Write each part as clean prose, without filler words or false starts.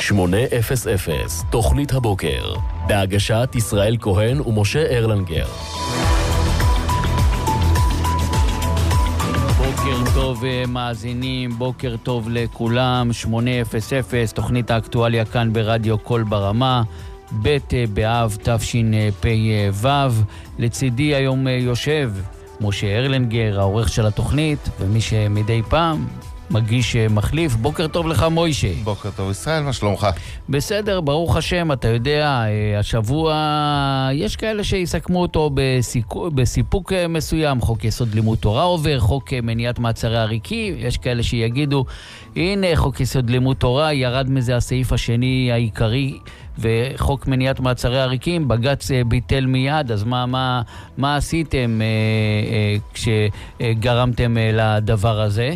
800, תוכנית הבוקר, בהגשת ישראל כהן ומשה ארלנגר. בוקר טוב מאזינים, בוקר טוב לכולם. 800, תוכנית האקטואליה כאן ברדיו קול ברמה, ב' באב תשפ"ו. לצידי היום יושב משה ארלנגר, העורך של התוכנית, ומי שמדי פעם מגיש מחליף. בוקר טוב לך מוישה. בוקר טוב ישראל, מה שלומך? בסדר, ברוך השם. אתה יודע, השבוע יש כאלה שיסכמו אותו בסיפוק מסוים. חוק יסוד לימוד תורה עובר, חוק מניעת מעצרי עריקים. יש כאלה שיגידו, הנה חוק יסוד לימוד תורה, ירד מזה הסעיף השני העיקרי, וחוק מניעת מעצרי עריקים, בג"ץ ביטל מיד. אז מה עשיתם כשגרמתם לדבר הזה?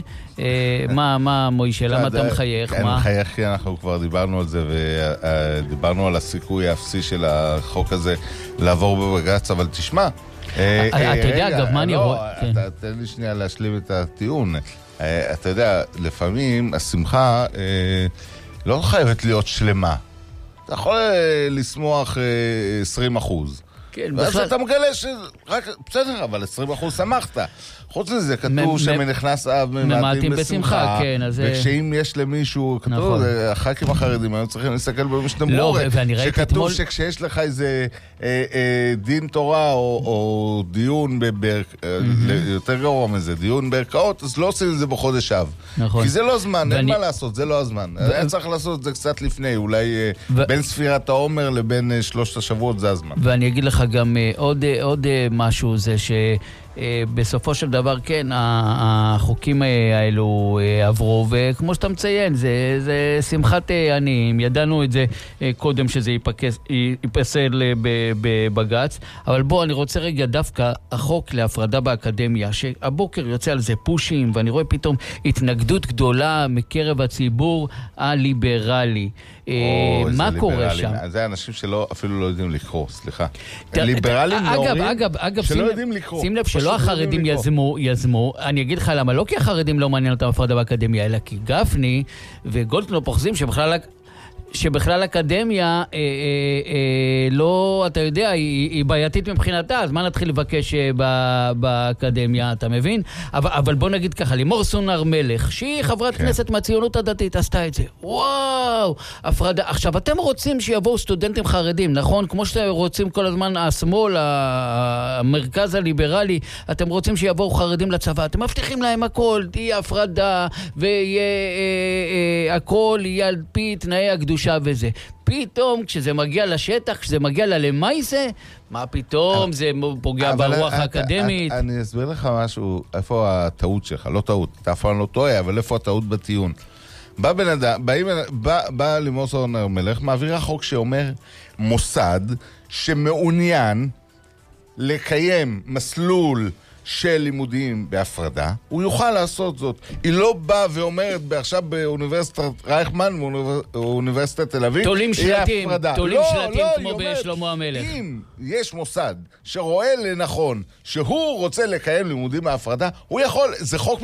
מה מוישה, למה אתה מחייך? אני מחייך כי אנחנו כבר דיברנו על זה, ודיברנו על הסיכוי האפסי של החוק הזה לעבור בבג"ץ, אבל תשמע, אתה יודע, אגב, מה אני רואה? תן לי שנייה להשלים את הטיעון. אתה יודע, לפעמים השמחה לא חייבת להיות שלמה. אתה יכול לשמוח 20%. ואז אתה מגלה שרק, בסדר, אבל 20% שמחת. חוץ לזה, כתוב שמנכנס אב ממעטים בשמחה. וכשאם יש למישהו, כתוב, הח"כים החרדים היו צריכים להסתכל במשנה ברורה, שכתוב שכשיש לך איזה דין תורה או דיון, יותר גרוע מזה, דיון בערכאות, אז לא עושים את זה בחודש אב. כי זה לא זמן, אין מה לעשות, זה לא הזמן. היה צריך לעשות את זה קצת לפני, אולי בין ספירת העומר לבין 3 השבועות זה הזמן. ואני אגיד לך גם עוד משהו, זה בסופו של דבר, כן, החוקים האלו עברו, וכמו שאתה מציין, זה שמחת עניים. ידענו את זה קודם שזה ייפסל בבג"ץ, אבל בוא, אני רוצה רגע דווקא החוק להפרדה באקדמיה, שהבוקר יוצא על זה פושים, ואני רואה פתאום התנגדות גדולה מקרב הציבור הליברלי. מה קורה שם? זה אנשים שלא, אפילו לא יודעים לקרוא, סליחה. ליברלים נורים שלא יודעים לקרוא. שים לב שלא החרדים יזמו, אני אגיד לך למה, לא כי החרדים לא מעניין אותם הפרדה באקדמיה, אלא כי גפני וגולדקנופ אוחזים שבכלל אקדמיה לא, אתה יודע, היא בעייתית מבחינתה, אז מה נתחיל לבקש באקדמיה, אתה מבין? אבל בוא נגיד ככה, לימור סון הר מלך, שהיא חברת כנסת מהציונות הדתית, עשתה את זה. וואו, הפרדה. עכשיו, אתם רוצים שיבואו סטודנטים חרדים, נכון? כמו שאתם רוצים כל הזמן, השמאל, המרכז הליברלי, אתם רוצים שיבואו חרדים לצבא, אתם מבטיחים להם הכל, תהיה הפרדה, ויהיה הכל יהיה על פי תנאי הקדושה וזה. פתאום כשזה מגיע לשטח, כשזה מגיע ללמייסה, מה פתאום? זה פוגע ברוח האקדמית. אני אסביר לך משהו, איפה הטעות שלך? לא טעות, אתה אף פעם לא טועה, אבל איפה הטעות בטיעון? בא לימור סון הר מלך, מעבירה חוק שאומר מוסד שמעוניין לקיים מסלול של לימודים בהפרדה, הוא יוכל לעשות זאת. היא לא באה ואומרת עכשיו באוניברסיטת רייכמן ואוניברסיטת תל אביב, תולים שלטים כמו בשלמה המלך. אם יש מוסד שרואה לנכון שהוא רוצה לקיים לימודים בהפרדה, הוא יכול, זה חוק